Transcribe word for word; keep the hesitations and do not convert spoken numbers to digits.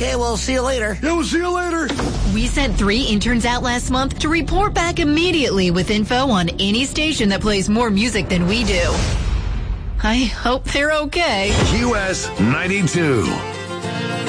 Okay, we'll see you later. Yeah, we'll see you later. We sent three interns out last month to report back immediately with info on any station that plays more music than we do. I hope they're okay. Q S ninety-two.